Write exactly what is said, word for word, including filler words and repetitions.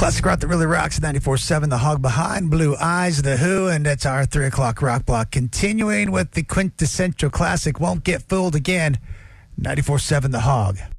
Classic rock that really rocks. ninety-four seven The Hog Behind Blue Eyes, The Who, and it's our three o'clock rock block. Continuing with the quintessential classic, Won't Get Fooled Again. ninety-four seven The Hog.